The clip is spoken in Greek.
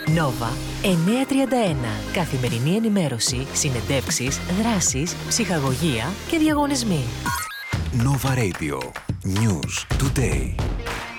Nova 931. Καθημερινή ενημέρωση, συνεντεύξεις, δράσεις, ψυχαγωγία και διαγωνισμοί. Nova Radio. News Today.